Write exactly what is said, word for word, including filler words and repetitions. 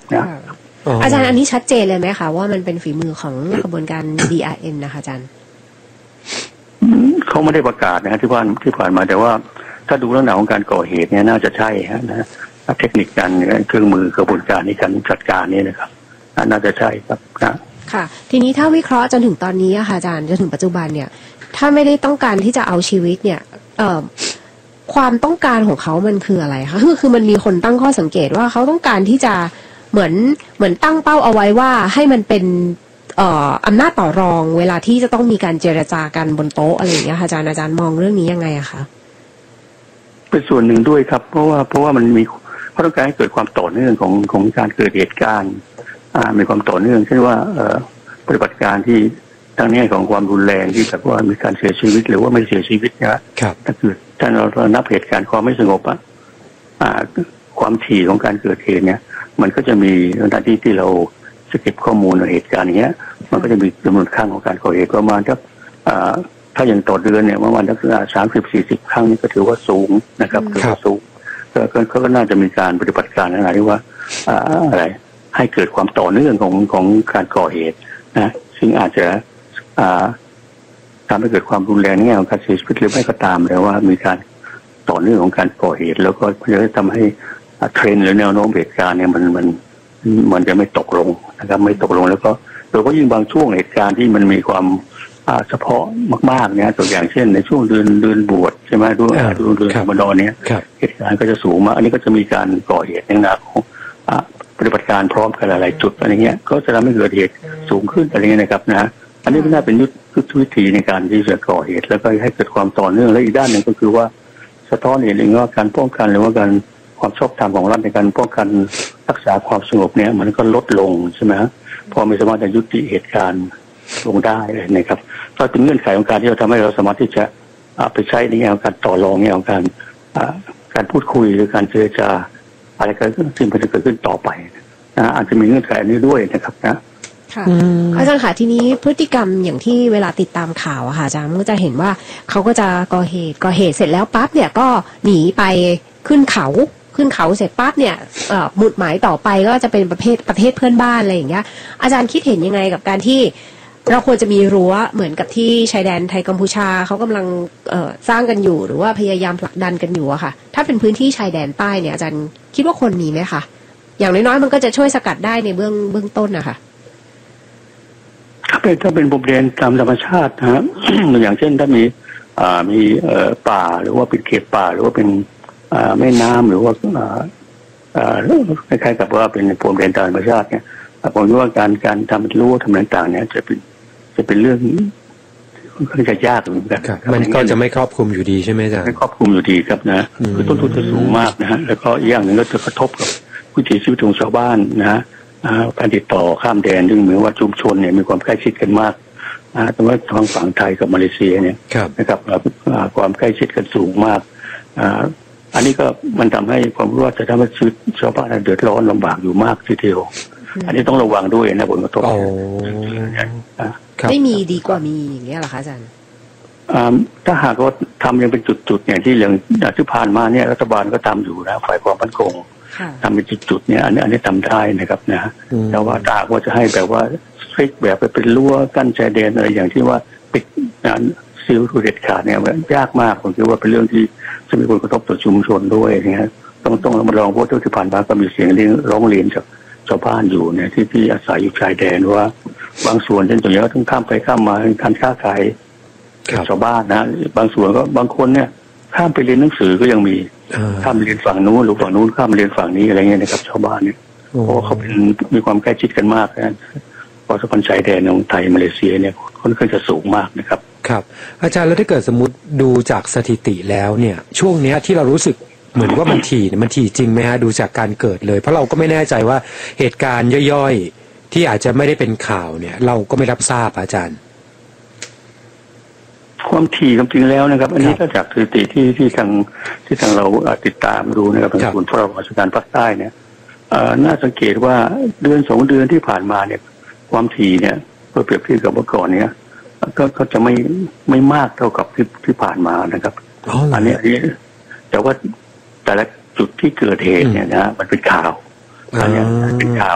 นะอาจารย์อันนี้ชัดเจนเลยไหมคะว่ามันเป็นฝีมือของกระบวนการ ดี อาร์ เอ็น นะคะอาจารย์เขาไม่ได้ประกาศนะฮะที่ผ่านที่ผ่านมาแต่ว่าถ้าดูลักษณะของการก่อเหตุเนี่ยน่าจะใช่ฮะนะเทคนิคการเครื่องมือกระบวนการในการจัดการนี่นะครับน่าจะใช่ครับนะค่ะทีนี้ถ้าวิเคราะห์จนถึงตอนนี้อะค่ะอาจารย์จนถึงปัจจุบันเนี่ยถ้าไม่ได้ต้องการที่จะเอาชีวิตเนี่ยเอ่อความต้องการของเขามันคืออะไรคะคือคือมันมีคนตั้งข้อสังเกตว่าเขาต้องการที่จะเหมือนเหมือนตั้งเป้าเอาไว้ว่าให้มันเป็นเอ่ออำนาจต่อรองเวลาที่จะต้องมีการเจรจากันบนโต๊ะอะไรอย่างเงี้ยค่ะอาจารย์อาจารย์มองเรื่องนี้ยังไงอะคะเป็นส่วนหนึ่งด้วยครับเพราะว่าเพราะว่ามันมีเขาต้องการให้เกิดความต่อเนื่องของของการเกิดเหตุการณ์อ่ามีความต่อเนื่องเช่นว่าเอ่อปฏิบัติการที่ทางนี้ของความรุนแรงที่แบบว่ามีการเสียชีวิตหรือว่าไม่เสียชีวิตนะครับถ้าเกิดถ้าเรานับเหตุการณ์ความไม่สงบอ่ะอ่าความถี่ของการเกิดเหตุเนี่ยมันก็จะมีหน้าที่ที่เราจะเก็บข้อมูลในเหตุการณ์อย่างเงี้ยมันก็จะมีจำนวนครั้งของการก่อเหตุประมาณสักอ่าถ้าอย่างต่อเดือนเนี่ยประมาณสักสามสิบสี่สิบครั้งนี่ก็ถือว่าสูงนะครับถือว่าสูงก็เขาก็น่าจะมีการปฏิบัติการอะไรที่ว่าอะไรให้เกิดความต่อเนื่องของของการก่อเหตุนะซึ่งอาจจะทำให้เกิดความรุนแรงในแง่ของการเสียชีวิตหรือไม่ก็ตามแต่ว่ามีการต่อเนื่องของการก่อเหตุแล้วก็จะทำให้เทรนด์หรือแนวโน้มเหตุการณ์เนี่ยมันมันมันจะไม่ตกลงนะครับไม่ตกลงแล้วก็โดยเฉพาะยิ่งบางช่วงเหตุการณ์ที่มันมีความเฉพาะมากๆเนี่ยตัวอย่างเช่นในช่วงเดือนเดือนบวชใช่ไหมดูดูเดือนรอมฎอนเนี่ยเหตุการณ์ก็จะสูงมากอันนี้ก็จะมีการก่อเหตุในหน้าของปฏิบัติการพร้อมกันหลายจุดอะไรเงี้ยก็จะทำให้เกิดเหตุสูงขึ้นอะไรเงี้ยนะครับนะอันนี้ก็น่าเป็นยุทธวิธีในการที่จะก่อเหตุแล้วก็ให้เกิดความต่อเนื่องและอีกด้านหนึ่งก็คือว่าสะท้อนเห็นเองว่าการป้องกันหรือว่าการความชอบธรรมของรัฐในการป้องกันรักษาความสงบเนี่ยมันก็ลดลงใช่ไหมพอไม่สามารถจะยุติเหตุการณ์ลงได้เลยนะครับก็เป็นเงื่อนไขของการที่เราทำให้เราสามารถที่จะไปใช้ในแง่ของการต่อรองในแง่ของการการพูดคุยหรือการเจรจาอะไรก็ซึ่งมันจะเกิดขึ้นต่อไปนะอาจจะมีเงื่อนไขนี้ด้วยนะครับนะค่ะอาจารย์ค่ะทีนี้พฤติกรรมอย่างที่เวลาติดตามข่าวอะค่ะอาจารย์ก็จะเห็นว่าเขาก็จะก่อเหตุก่อเหตุเสร็จแล้วปั๊บเนี่ยก็หนีไปขึ้นเขาขึ้นเขาเสร็จปั๊บเนี่ยหมุดหมายต่อไปก็จะเป็นประเภทประเทศเพื่อนบ้านอะไรอย่างเงี้ยอาจารย์คิดเห็นยังไงกับการที่เราควรจะมีรั้วเหมือนกับที่ชายแดนไทยกัมพูชาเขากำลังสร้างกันอยู่หรือว่าพยายามผลักดันกันอยู่อะค่ะถ้าเป็นพื้นที่ชายแดนใต้เนี่ยอาจารย์คิดว่าควรมีไหมคะอย่างน้อยๆมันก็จะช่วยสกัดได้ในเบื้องเบื้องต้นนะคะถ้าเป็นถ้าเป็นบทเรียนตามธรรมชาตินะฮะ อย่างเช่นถ้ามีอ่ามีเอ่อป่าหรือว่าเป็นเขตป่าหรือว่าเป็นอ่าแม่น้ำหรือว่าอ่าอ่าคล้ายๆกับว่าเป็นบทเรียนตามธรรมชาติเนี่ยผมว่าการการทำรั้วทำต่างๆเนี่ยจะเป็นจะเป็นเรื่องค่อนข้างจะยากเหมือนกันมันก็จะไม่ครอบคลุมอยู่ดีใช่ไหมจ๊ะไม่ครอบคลุมอยู่ดีครับนะคือต้นทุนจะสูงมากนะฮะแล้วก็อีกอย่างหนึ่งก็จะกระทบกับวิถีชีวิตของชาวบ้านนะฮะการติดต่อข้ามแดนซึ่งเหมือนว่าชุมชนเนี่ยมีความใกล้ชิดกันมากนะแต่ว่าทางฝั่งไทยกับมาเลเซียเนี่ยนะครับความใกล้ชิดกันสูงมากอันนี้ก็มันทำให้ความรู้ว่าจะทำให้ชีวิตชาวบ้านเดือดร้อนลำบากอยู่มากทีเดียวอันนี้ต้องระวังด้วยนะผลกระทบไม่มีดีกว่ามีอย่างเงี้ยเหรอคะอาจารย์ถ้าหากว่าทำยังเป็นจุดๆอย่างที่อย่างที่ผ่านมาเนี่ยรัฐบาลก็ทำอยู่นะฝ่ายความมั่นคงทำเป็นจุดๆเนี่ยอันนี้อันนี้ทำได้นะครับนะแต่ว่าถ้าว่าจะให้แบบว่าสตริกแบบไปเป็นรั้วกั้นชายแดนอะไรอย่างที่ว่าปิดงานซีลทูเด็ดขาดเนี่ยมันยากมากผมคิดว่าเป็นเรื่องที่จะมีผลกระทบต่อชุมชนด้วยเนี่ยต้องต้องมาลองเพราะที่ผ่านมาก็มีเสียงเรียกร้องเรียนจากชาวบ้านอยู่เนี่ยที่ที่อาศัยอยู่ชายแดนว่าบางส่วนเช่นตัวอย่างต้องข้ามไปข้ามมาการค้าขายชาวบ้านนะบางส่วนก็บางคนเนี่ยข้ามไปเรียนหนังสือก็ยังมีข้ามเรียนฝั่งนู้นหรือฝั่งนู้นข้ามเรียนฝั่งนี้อะไรเงี้ยนะครับชาวบ้านเนี่ยเพราะเขาเป็นมีความใกล้ชิดกันมากนะเพราะสะพานชายแดนของไทยมาเลเซียเนี่ยค่อนข้างจะสูงมากนะครับครับอาจารย์แล้วถ้าเกิดสมมติดูจากสถิติแล้วเนี่ยช่วงเนี้ยที่เรารู้สึกเหมือนว่ามันถี่มันถี่จริงไหมฮะดูจากการเกิดเลยเพราะเราก็ไม่แน่ใจว่าเหตุการณ์ย่อยๆที่อาจจะไม่ได้เป็นข่าวเนี่ยเราก็ไม่รับทราบอาจารย์ความถี่จริงๆแล้วนะครับอันนี้ก็จากสถิติที่ที่ทางที่ทางเราติดตามดูนะครับทางศูนย์เฝ้าระวังราชการภาคใต้เนี่ยน่าสังเกตว่าเดือนสองเดือนที่ผ่านมาเนี่ยความถี่เนี่ยเมื่อเปรียบเทียบกับเมื่อก่อนเนี่ยก็ก็จะไม่ไม่มากเท่ากับที่ที่ผ่านมานะครับอันนี้อันนี้แต่ว่าแต่ละจุดที่เกิดเหตุเนี่ยนะมันเป็นข่าวอันนี้เป็นข่าว